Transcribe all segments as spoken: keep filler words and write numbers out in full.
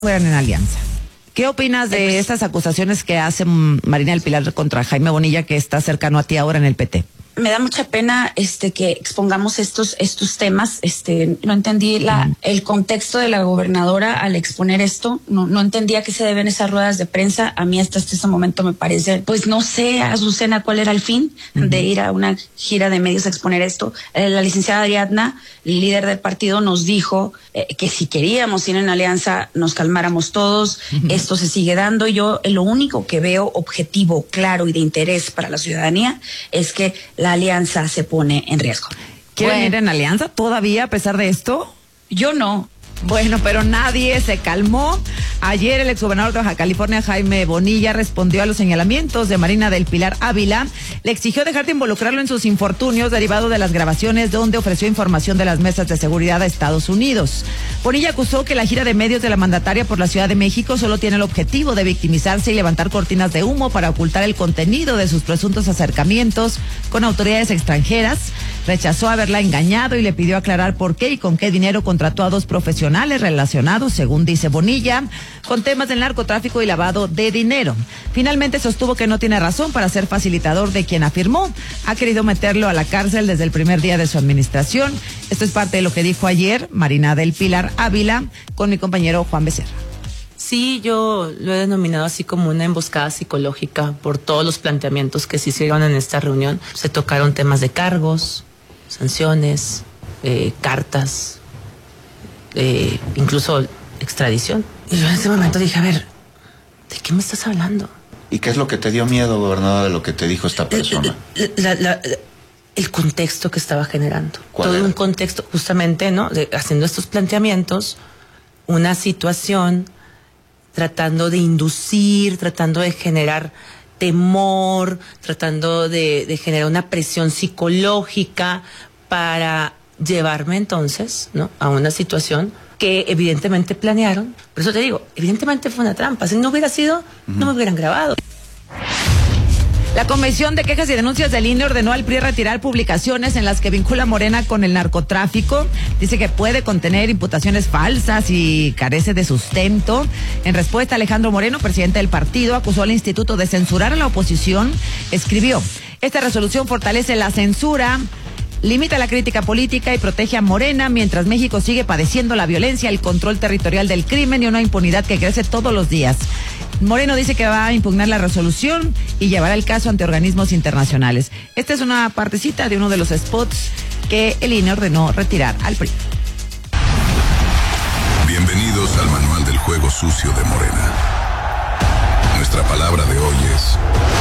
fueran en alianza. ¿Qué opinas de pues, estas acusaciones que hace Marina del Pilar contra Jaime Bonilla, que está cercano a ti ahora en el P T? Me da mucha pena este que expongamos estos estos temas. Este no entendí la mm. el contexto de la gobernadora al exponer esto. No no entendía que se deben esas ruedas de prensa. A mí hasta este momento me parece, pues no sé, Azucena, cuál era el fin mm. de ir a una gira de medios a exponer esto. Eh, la licenciada Ariadna, líder del partido, nos dijo eh, que si queríamos ir en alianza nos calmáramos todos. Mm. Esto se sigue dando. Yo eh, lo único que veo objetivo, claro y de interés para la ciudadanía es que la alianza se pone en riesgo. ¿Quieren bueno, ir en alianza todavía a pesar de esto? Yo no. Bueno, pero nadie se calmó. Ayer el exgobernador de Baja California, Jaime Bonilla, respondió a los señalamientos de Marina del Pilar Ávila. Le exigió dejar de involucrarlo en sus infortunios derivados de las grabaciones donde ofreció información de las mesas de seguridad a Estados Unidos. Bonilla acusó que la gira de medios de la mandataria por la Ciudad de México solo tiene el objetivo de victimizarse y levantar cortinas de humo para ocultar el contenido de sus presuntos acercamientos con autoridades extranjeras. Rechazó haberla engañado y le pidió aclarar por qué y con qué dinero contrató a dos profesionales relacionados, según dice Bonilla, con temas del narcotráfico y lavado de dinero. Finalmente sostuvo que no tiene razón para ser facilitador de quien afirmó ha querido meterlo a la cárcel desde el primer día de su administración. Esto es parte de lo que dijo ayer Marina del Pilar Ávila con mi compañero Juan Becerra. Sí, yo lo he denominado así como una emboscada psicológica por todos los planteamientos que se hicieron en esta reunión. Se tocaron temas de cargos, sanciones, eh, cartas, eh, incluso extradición. Y yo en ese momento dije, a ver, ¿de qué me estás hablando? ¿Y qué es lo que te dio miedo, gobernador, de lo que te dijo esta persona? La, la, la, el contexto que estaba generando. Todo era? Un contexto, justamente, ¿no? De, haciendo estos planteamientos, una situación tratando de inducir, tratando de generar temor, tratando de, de generar una presión psicológica para llevarme entonces, ¿no?, a una situación que evidentemente planearon. Por eso te digo, evidentemente fue una trampa. Si no hubiera sido, uh-huh. no me hubieran grabado. La Comisión de Quejas y Denuncias del I N E ordenó al P R I retirar publicaciones en las que vincula a Morena con el narcotráfico. Dice que puede contener imputaciones falsas y carece de sustento. En respuesta, Alejandro Moreno, presidente del partido, acusó al instituto de censurar a la oposición. Escribió: esta resolución fortalece la censura, limita la crítica política y protege a Morena mientras México sigue padeciendo la violencia, el control territorial del crimen y una impunidad que crece todos los días. Moreno dice que va a impugnar la resolución y llevará el caso ante organismos internacionales. Esta es una partecita de uno de los spots que el I N E ordenó retirar al P R I. Bienvenidos al manual del juego sucio de Morena. Nuestra palabra de hoy es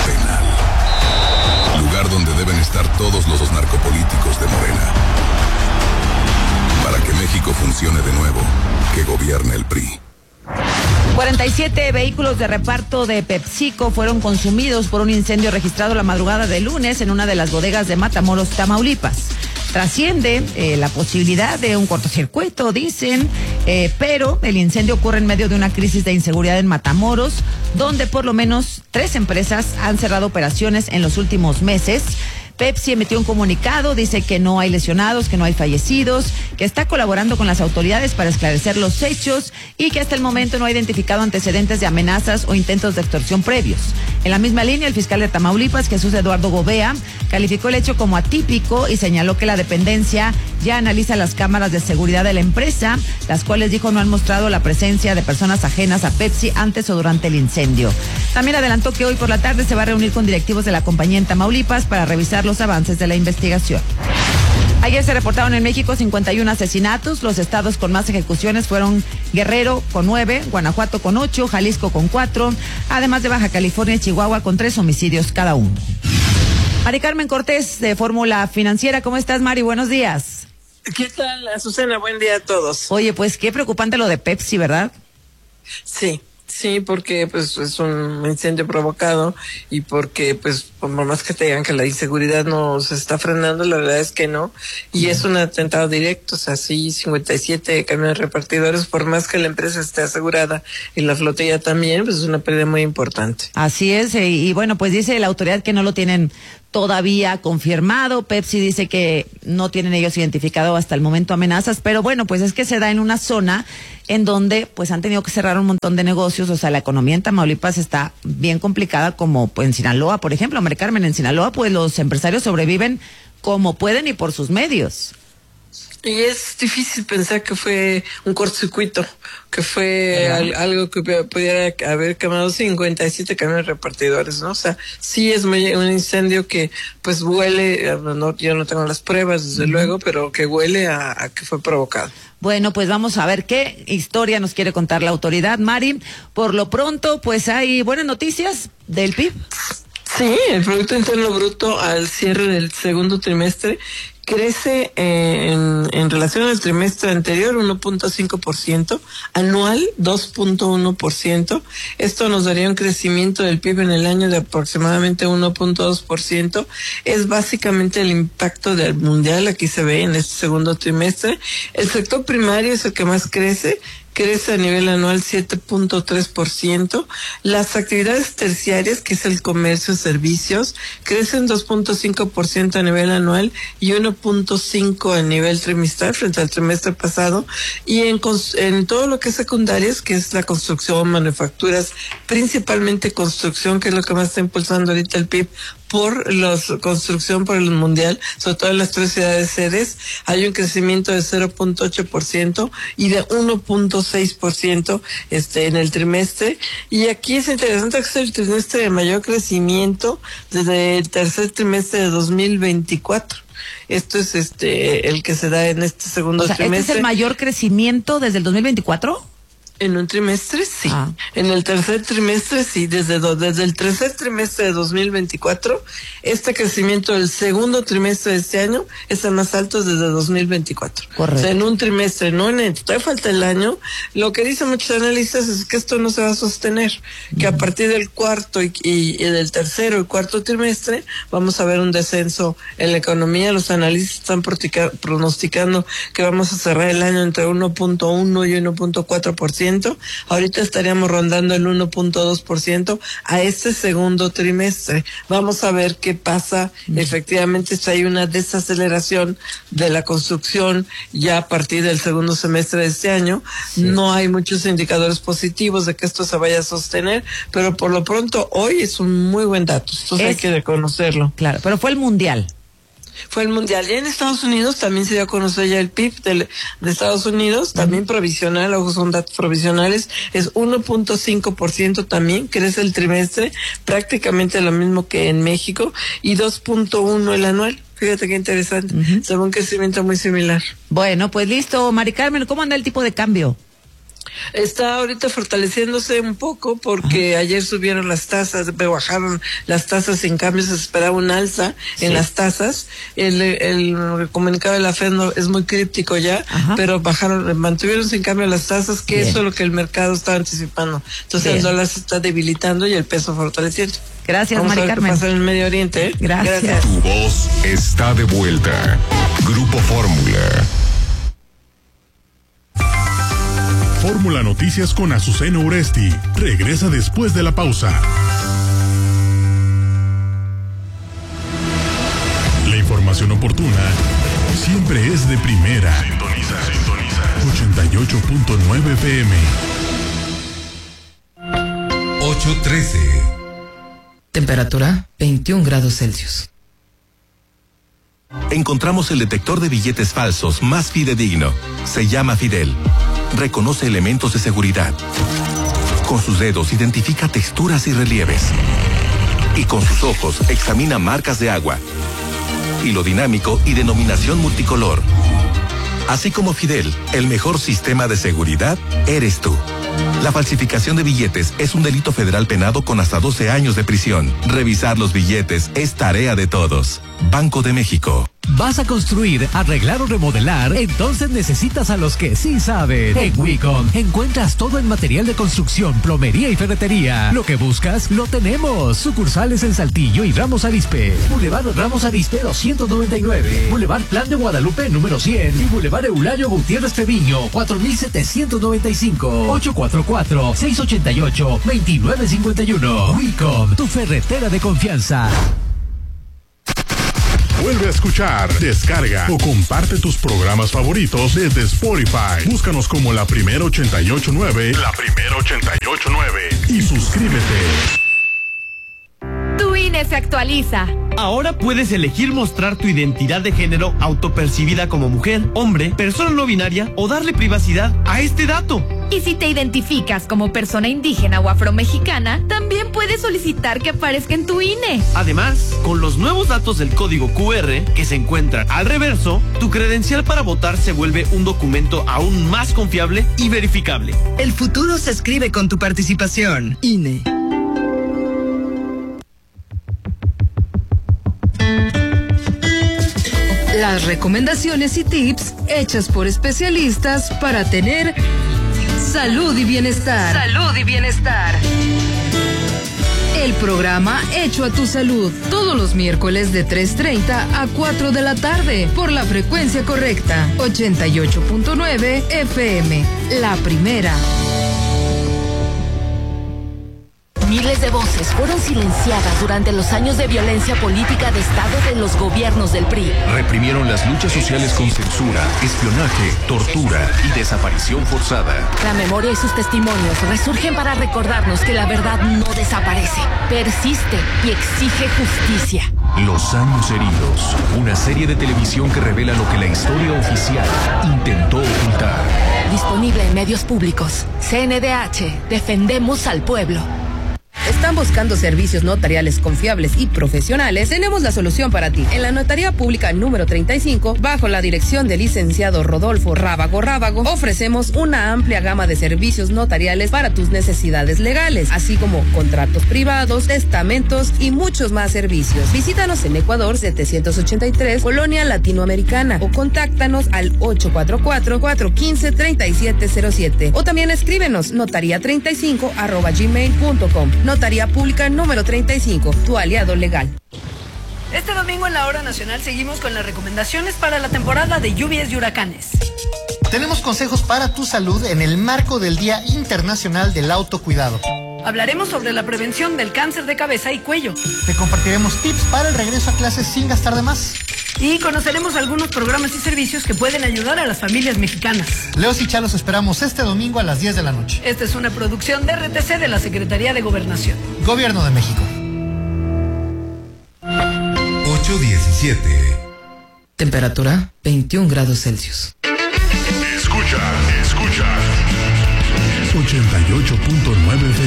penal. Lugar donde deben estar todos los narcopolíticos de Morena. Para que México funcione de nuevo, que gobierne el P R I. cuarenta y siete vehículos de reparto de PepsiCo fueron consumidos por un incendio registrado la madrugada de lunes en una de las bodegas de Matamoros, Tamaulipas. Trasciende eh, la posibilidad de un cortocircuito, dicen, eh, pero el incendio ocurre en medio de una crisis de inseguridad en Matamoros, donde por lo menos tres empresas han cerrado operaciones en los últimos meses. Pepsi emitió un comunicado, dice que no hay lesionados, que no hay fallecidos, que está colaborando con las autoridades para esclarecer los hechos y que hasta el momento no ha identificado antecedentes de amenazas o intentos de extorsión previos. En la misma línea, el fiscal de Tamaulipas, Jesús Eduardo Gobea, calificó el hecho como atípico y señaló que la dependencia ya analiza las cámaras de seguridad de la empresa, las cuales dijo no han mostrado la presencia de personas ajenas a Pepsi antes o durante el incendio. También adelantó que hoy por la tarde se va a reunir con directivos de la compañía en Tamaulipas para revisar los avances de la investigación. Ayer se reportaron en México cincuenta y uno asesinatos. Los estados con más ejecuciones fueron Guerrero con nueve, Guanajuato con ocho, Jalisco con cuatro, además de Baja California y Chihuahua con tres homicidios cada uno. Mari Carmen Cortés de Fórmula Financiera, ¿cómo estás, Mari? Buenos días. ¿Qué tal, Azucena? Buen día a todos. Oye, pues qué preocupante lo de Pepsi, ¿verdad? Sí. Sí, porque pues es un incendio provocado y porque pues por más que te digan que la inseguridad no se está frenando, la verdad es que no, y es un atentado directo. O sea, sí, cincuenta y siete camiones repartidores, por más que la empresa esté asegurada y la flotilla también, pues es una pérdida muy importante. Así es, y, y bueno, pues dice la autoridad que no lo tienen todavía confirmado. Pepsi dice que no tienen ellos identificado hasta el momento amenazas, pero bueno, pues es que se da en una zona en donde pues han tenido que cerrar un montón de negocios. O sea, la economía en Tamaulipas está bien complicada, como pues en Sinaloa, por ejemplo. María Carmen, en Sinaloa pues los empresarios sobreviven como pueden y por sus medios. Y es difícil pensar que fue un cortocircuito, que fue al, algo que pudiera haber quemado cincuenta y siete camiones repartidores, ¿no? O sea, sí es muy, un incendio que pues huele, no, yo no tengo las pruebas desde uh-huh. luego, pero que huele a, a que fue provocado. Bueno, pues vamos a ver qué historia nos quiere contar la autoridad, Mari. Por lo pronto, pues hay buenas noticias del P I B. Sí, el Producto Interno Bruto al cierre del segundo trimestre crece eh, en, en relación al trimestre anterior uno punto cinco por ciento, anual dos punto uno por ciento. Esto nos daría un crecimiento del P I B en el año de aproximadamente uno punto dos por ciento. Es básicamente el impacto del mundial, aquí se ve en este segundo trimestre. El sector primario es el que más crece, crece a nivel anual siete punto tres por ciento. Las actividades terciarias, que es el comercio, servicios, crecen dos punto cinco por ciento a nivel anual y uno punto cinco por ciento a nivel trimestral frente al trimestre pasado. Y en, en todo lo que es secundarias, que es la construcción, manufacturas, principalmente construcción, que es lo que más está impulsando ahorita el P I B, por la construcción, por el mundial, sobre todo en las tres ciudades sedes, hay un crecimiento de cero punto ocho por ciento y de uno punto seis por ciento este, en el trimestre. Y aquí es interesante que es el trimestre de mayor crecimiento desde el tercer trimestre de dos mil veinticuatro. Esto es este el que se da en este segundo o sea, trimestre. ¿Este es el mayor crecimiento desde el dos mil veinticuatro? En un trimestre, sí. Ah. En el tercer trimestre, sí. Desde, do, desde el tercer trimestre de dos mil veinticuatro, este crecimiento del segundo trimestre de este año es el más alto desde dos mil veinticuatro. Correcto. O sea, en un trimestre, no en el, todavía falta el año. Lo que dicen muchos analistas es que esto no se va a sostener, que a partir del cuarto y, y, y del tercero y cuarto trimestre vamos a ver un descenso en la economía. Los analistas están pronosticando que vamos a cerrar el año entre uno punto uno y uno punto cuatro por ciento. Ahorita estaríamos rondando el uno punto dos por ciento a este segundo trimestre. Vamos a ver qué pasa. Efectivamente, si hay una desaceleración de la construcción ya a partir del segundo semestre de este año. Sí. No hay muchos indicadores positivos de que esto se vaya a sostener, pero por lo pronto hoy es un muy buen dato. Entonces es, hay que reconocerlo. Claro, pero fue el mundial. Fue el mundial. Y en Estados Unidos también se dio a conocer ya el P I B de, de Estados Unidos, también uh-huh. provisional, ojo, son datos provisionales, es uno punto cinco por ciento también, crece el trimestre, prácticamente lo mismo que en México, y dos punto uno el anual. Fíjate qué interesante, uh-huh. se ve un crecimiento muy similar. Bueno, pues listo, Mari Carmen, ¿cómo anda el tipo de cambio? Está ahorita fortaleciéndose un poco porque Ajá. ayer subieron las tasas, bajaron las tasas, sin cambio se esperaba un alza sí. en las tasas. El, el comunicado de la Fed no, es muy críptico ya, Ajá. pero bajaron, mantuvieron sin cambio las tasas, que Bien. Eso es lo que el mercado estaba anticipando. Entonces Bien. El dólar se está debilitando y el peso fortaleciendo. Gracias, Vamos Mari a ver Carmen. qué pasa en el Medio Oriente. ¿eh? Gracias. Gracias. Tu voz está de vuelta. Grupo Fórmula. Fórmula Noticias con Azucena Uresti. Regresa después de la pausa. La información oportuna siempre es de primera. Sintoniza, sintoniza. ochenta y ocho punto nueve F M. ocho trece. Temperatura veintiún grados Celsius. Encontramos el detector de billetes falsos más fidedigno. Se llama Fidel. Reconoce elementos de seguridad. Con sus dedos identifica texturas y relieves. Y con sus ojos examina marcas de agua. Hilo dinámico y denominación multicolor. Así como Fidel, el mejor sistema de seguridad eres tú. La falsificación de billetes es un delito federal penado con hasta doce años de prisión. Revisar los billetes es tarea de todos. Banco de México. ¿Vas a construir, arreglar o remodelar? Entonces necesitas a los que sí saben. En Wicom encuentras todo en material de construcción, plomería y ferretería. Lo que buscas, lo tenemos. Sucursales en Saltillo y Ramos Arizpe. Boulevard Ramos Arizpe doscientos noventa y nueve. Boulevard Plan de Guadalupe número cien. Y Boulevard Eulario Gutiérrez Treviño cuatro mil setecientos noventa y cinco. ocho cuatro cuatro, seis ocho ocho, dos nueve cinco uno. Wicom, tu ferretera de confianza. Vuelve a escuchar, descarga o comparte tus programas favoritos desde Spotify. Búscanos como La Primera ochenta y ocho nueve, La Primera ochenta y ocho nueve y suscríbete. Tu I N E se actualiza. Ahora puedes elegir mostrar tu identidad de género autopercibida como mujer, hombre, persona no binaria o darle privacidad a este dato. Y si te identificas como persona indígena o afromexicana, también puedes solicitar que aparezca en tu I N E. Además, con los nuevos datos del código cu erre que se encuentran al reverso, tu credencial para votar se vuelve un documento aún más confiable y verificable. El futuro se escribe con tu participación. I N E. Las recomendaciones y tips hechas por especialistas para tener salud y bienestar. Salud y bienestar. El programa Hecho a tu Salud, todos los miércoles de tres treinta a cuatro de la tarde, por la frecuencia correcta, ochenta y ocho punto nueve F M, La Primera. Miles de voces fueron silenciadas durante los años de violencia política de Estado de los gobiernos del P R I. Reprimieron las luchas sociales con censura, espionaje, tortura y desaparición forzada. La memoria y sus testimonios resurgen para recordarnos que la verdad no desaparece, persiste y exige justicia. Los años heridos, una serie de televisión que revela lo que la historia oficial intentó ocultar. Disponible en medios públicos. C N D H, defendemos al pueblo. ¿Están buscando servicios notariales confiables y profesionales? Tenemos la solución para ti. En la Notaría Pública número treinta y cinco, bajo la dirección del licenciado Rodolfo Rábago Rábago, ofrecemos una amplia gama de servicios notariales para tus necesidades legales, así como contratos privados, testamentos y muchos más servicios. Visítanos en Ecuador setecientos ochenta y tres, Colonia Latinoamericana, o contáctanos al ocho cuatro cuatro, cuatro uno cinco, tres siete cero siete, o también escríbenos notaría treinta y cinco arroba gmail punto com. Notaría Pública número treinta y cinco, tu aliado legal. Este domingo en la Hora Nacional seguimos con las recomendaciones para la temporada de lluvias y huracanes. Tenemos consejos para tu salud en el marco del Día Internacional del Autocuidado. Hablaremos sobre la prevención del cáncer de cabeza y cuello. Te compartiremos tips para el regreso a clases sin gastar de más. Y conoceremos algunos programas y servicios que pueden ayudar a las familias mexicanas. Leos y Chalos esperamos este domingo a las diez de la noche. Esta es una producción de R T C de la Secretaría de Gobernación. Gobierno de México. ocho diecisiete. Temperatura veintiún grados Celsius. Escucha, escucha. ochenta y ocho punto nueve